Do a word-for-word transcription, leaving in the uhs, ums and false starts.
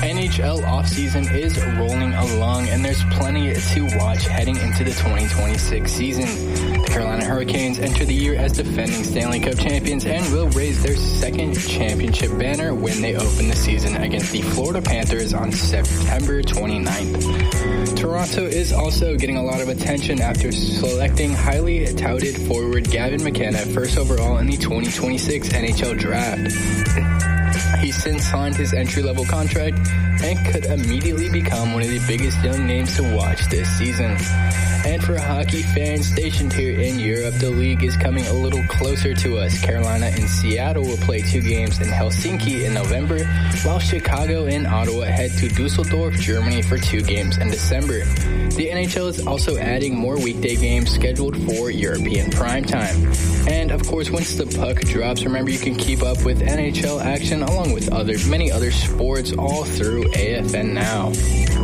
N H L offseason is rolling along, and there's plenty to watch heading into the twenty twenty-six season. The Carolina Hurricanes enter the year as defending Stanley Cup champions and will raise their second championship banner when they open the season against the Florida Panthers on September twenty-ninth. Toronto is also getting a lot of attention after selecting highly touted forward Gavin McKenna first overall in the twenty twenty-six N H L draft. He's since signed his entry-level contract and could immediately become one of the biggest young names to watch this season. And for hockey fans stationed here in Europe, the league is coming a little closer to us. Carolina and Seattle will play two games in Helsinki in November, while Chicago and Ottawa head to Dusseldorf, Germany for two games in December. The N H L is also adding more weekday games scheduled for European primetime. And of course, once the puck drops, remember you can keep up with N H L action along with other many other sports all through A F N Now.